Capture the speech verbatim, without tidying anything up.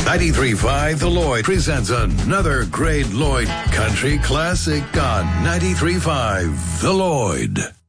ninety-three point five The Lloyd presents another great Lloyd country classic on ninety-three point five The Lloyd.